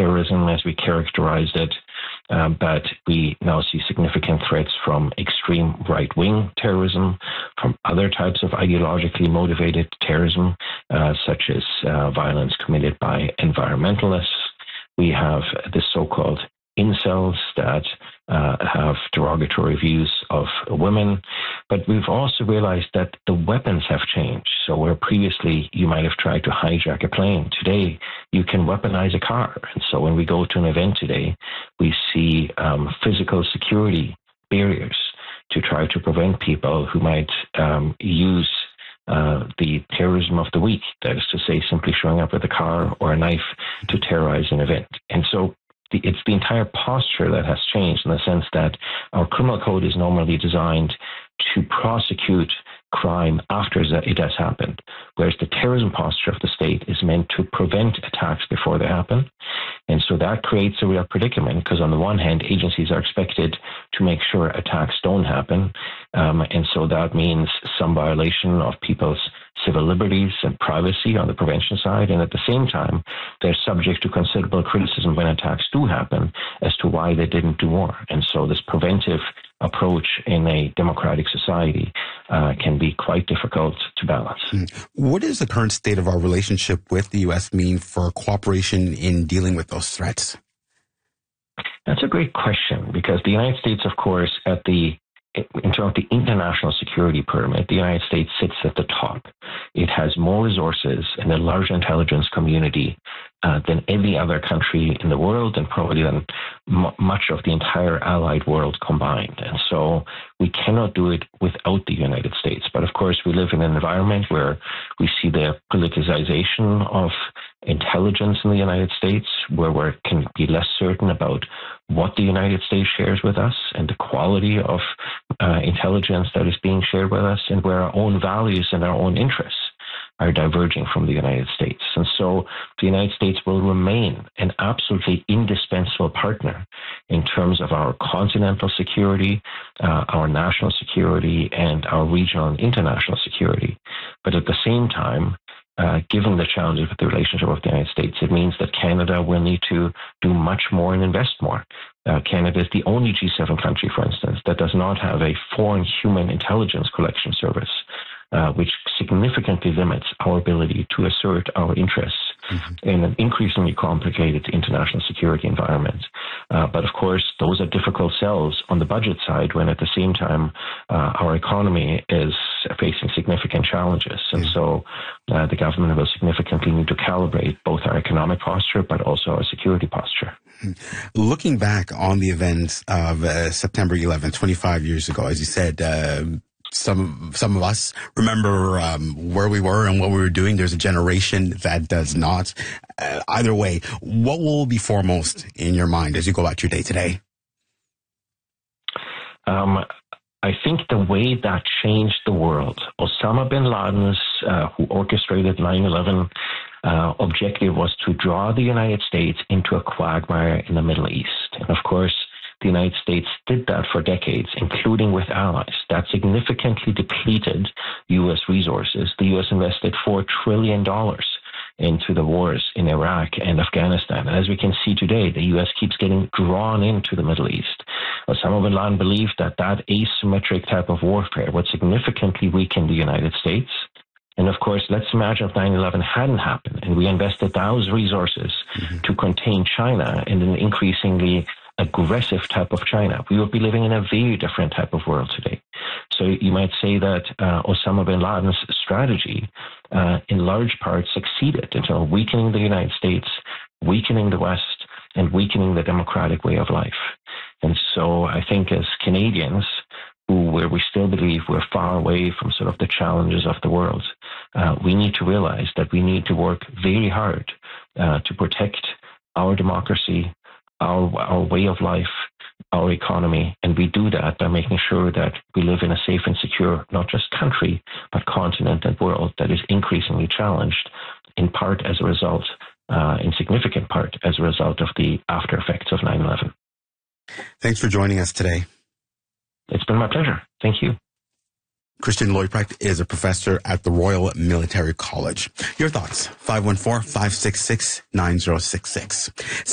terrorism as we characterized it, but we now see significant threats from extreme right-wing terrorism, from other types of ideologically motivated terrorism, such as violence committed by environmentalists. We have the so-called incels that have derogatory views of women. But we've also realized that the weapons have changed. So where previously you might have tried to hijack a plane, today you can weaponize a car. And so when we go to an event today, we see physical security barriers to try to prevent people who might use the terrorism of the week, that is to say, simply showing up with a car or a knife to terrorize an event. And so it's the entire posture that has changed, in the sense that our criminal code is normally designed to prosecute crime after it has happened, whereas the terrorism posture of the state is meant to prevent attacks before they happen. And so that creates a real predicament, because on the one hand, agencies are expected to make sure attacks don't happen. And so that means some violation of people's civil liberties and privacy on the prevention side. And at the same time, they're subject to considerable criticism when attacks do happen as to why they didn't do more. And so this preventive approach in a democratic society can be quite difficult to balance. What does the current state of our relationship with the U.S. mean for cooperation in dealing with those threats? That's a great question, because the United States, of course, in terms of the international security pyramid, the United States sits at the top. It has more resources and a larger intelligence community than any other country in the world, and probably than much of the entire allied world combined. And so we cannot do it without the United States. But of course, we live in an environment where we see the politicization of intelligence in the United States, where we can be less certain about what the United States shares with us and the quality of intelligence that is being shared with us, and where our own values and our own interests are diverging from the United States. And so the United States will remain an absolutely indispensable partner in terms of our continental security, our national security, and our regional and international security. But at the same time, given the challenges with the relationship with the United States, it means that Canada will need to do much more and invest more. Canada is the only G7 country, for instance, that does not have a foreign human intelligence collection service, which significantly limits our ability to assert our interests in an increasingly complicated international security environment. But of course, those are difficult sells on the budget side, when at the same time our economy is facing significant challenges. And so the government will significantly need to calibrate both our economic posture, but also our security posture. Looking back on the events of September 11th, 25 years ago, as you said, some of us remember where we were and what we were doing. There's a generation that does not. Either way, what will be foremost in your mind as you go about your day today? I think the way that changed the world, Osama bin Laden's, who orchestrated 9/11, objective was to draw the United States into a quagmire in the Middle East. And of course, the United States did that for decades, including with allies. That significantly depleted U.S. resources. The U.S. invested $4 trillion into the wars in Iraq and Afghanistan. And as we can see today, the U.S. keeps getting drawn into the Middle East. Osama bin Laden believed that asymmetric type of warfare would significantly weaken the United States. And of course, let's imagine if 9/11 hadn't happened and we invested those resources to contain China in an increasingly aggressive type of China. We would be living in a very different type of world today. So you might say that Osama bin Laden's strategy in large part succeeded in terms of weakening the United States, weakening the West, and weakening the democratic way of life. And so I think as Canadians, where we still believe we're far away from sort of the challenges of the world, we need to realize that we need to work very hard to protect our democracy, our way of life, our economy, and we do that by making sure that we live in a safe and secure, not just country, but continent and world that is increasingly challenged, in part as a result, in significant part as a result of the after effects of 9/11. Thanks for joining us today. It's been my pleasure. Thank you. Christian Leuprecht is a professor at the Royal Military College. Your thoughts, 514-566-9066.